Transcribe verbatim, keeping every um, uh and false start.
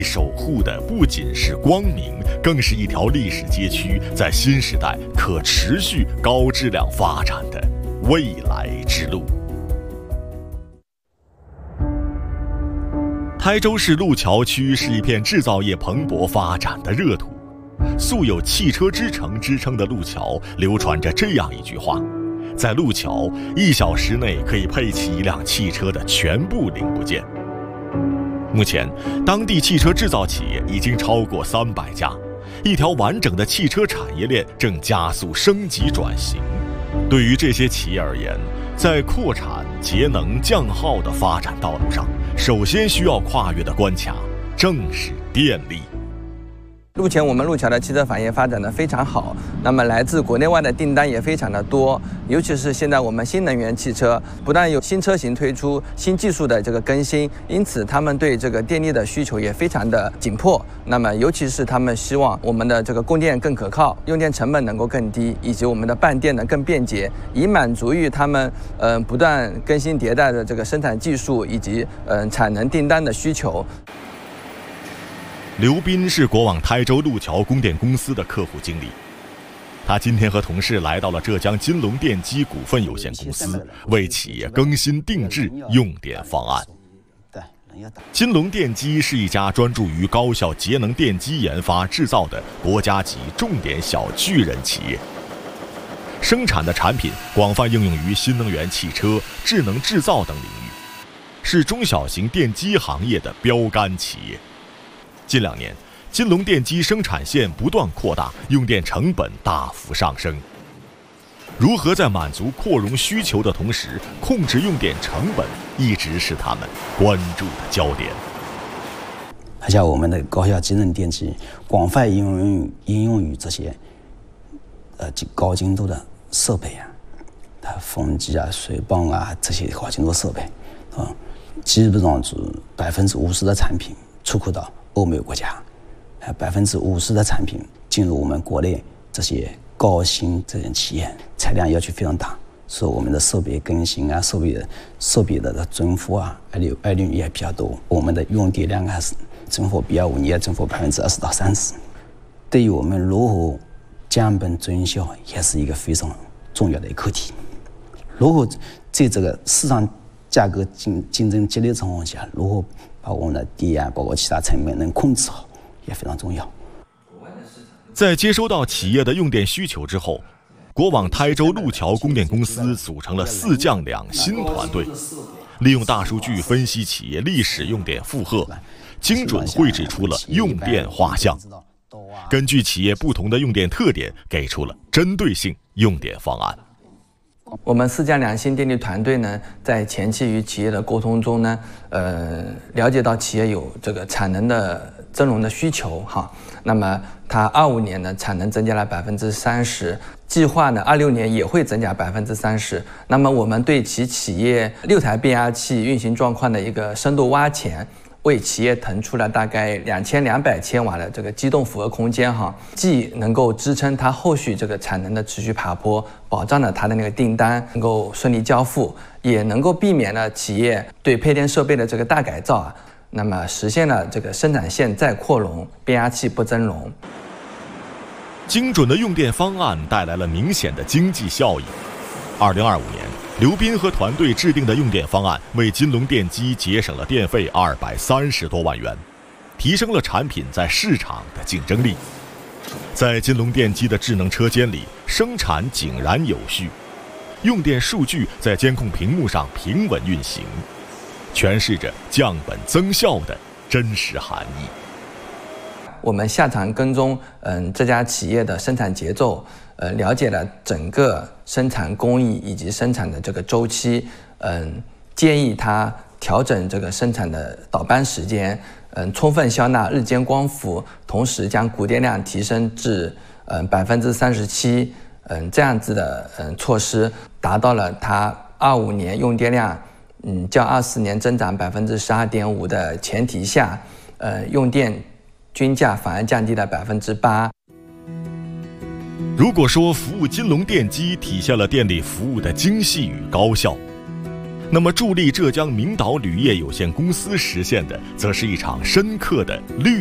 守护的不仅是光明，更是一条历史街区在新时代可持续高质量发展的未来之路。台州市路桥区是一片制造业蓬勃发展的热土，素有汽车之城之称的路桥流传着这样一句话：在路桥一小时内可以配齐一辆汽车的全部零部件。目前当地汽车制造企业已经超过三百家，一条完整的汽车产业链正加速升级转型。对于这些企业而言，在扩产、节能、降耗的发展道路上，首先需要跨越的关卡正是电力。 目前我们路桥的汽车产业发展的非常好，那么来自国内外的订单也非常的多，尤其是现在我们新能源汽车不但有新车型推出，新技术的这个更新，因此他们对这个电力的需求也非常的紧迫。那么尤其是他们希望我们的这个供电更可靠，用电成本能够更低，以及我们的办电呢更便捷，以满足于他们嗯、呃、不断更新迭代的这个生产技术以及嗯、呃、产能订单的需求。 刘斌是国网台州路桥供电公司的客户经理，他今天和同事来到了浙江金龙电机股份有限公司，为企业更新定制用电方案。金龙电机是一家专注于高效节能电机研发制造的国家级重点小巨人企业，生产的产品广泛应用于新能源汽车、智能制造等领域，是中小型电机行业的标杆企业。近两年，金龙电机生产线不断扩大，用电成本大幅上升。如何在满足扩容需求的同时控制用电成本，一直是他们关注的焦点。 而且我们的高效节能电机广泛应用于应用于这些呃高精度的设备啊，它风机啊、水泵啊这些高精度设备啊，基本上是百分之五十的产品出口到欧美国家，呃，百分之五十的产品进入我们国内这些高新这些企业，产量要求非常大，所以我们的设备更新啊、设备的设备的增幅啊、二六二六也比较多，我们的用电量还是增幅比二五年增幅百分之二十到三十。对于我们如何降本增效，也是一个非常重要的一个课题。如何在这个市场价格竞竞争激烈的情况下，如何把我们的电啊，包括其他成本能控制好，也非常重要。 在接收到企业的用电需求之后，国网台州路桥供电公司组成了四降两新团队，利用大数据分析企业历史用电负荷，精准绘制出了用电画像，根据企业不同的用电特点，给出了针对性用电方案。 我们四降两新电力团队呢，在前期与企业的沟通中呢，呃，了解到企业有这个产能的增容的需求哈。那么它二五年呢，产能增加了百分之三十，计划呢二六年也会增加百分之三十。那么我们对其企业六台变压器运行状况的一个深度挖潜，为企业腾出了大概两千两百千瓦的这个机动负荷空间哈，既能够支撑它后续这个产能的持续爬坡，保障了它的那个订单能够顺利交付，也能够避免了企业对配电设备的这个大改造啊，那么实现了这个生产线再扩容，变压器不增容。 精准的用电方案带来了明显的经济效益。二零二五年，刘斌和团队制定的用电方案为金龙电机节省了电费二百三十多万元，提升了产品在市场的竞争力。在金龙电机的智能车间里，生产井然有序，用电数据在监控屏幕上平稳运行，诠释着降本增效的真实含义。 我们下场跟踪嗯这家企业的生产节奏，呃了解了整个生产工艺以及生产的这个周期，嗯建议他调整这个生产的倒班时间，嗯充分消纳日间光伏，同时将谷电量提升至嗯百分之三十七，嗯这样子的嗯措施，达到了他二五年用电量嗯较二四年增长百分之十二点五的前提下，呃用电均价反而降低了百分之八。 如果说服务金龙电机体现了电力服务的精细与高效， 那么助力浙江明岛铝业有限公司实现的，则是一场深刻的绿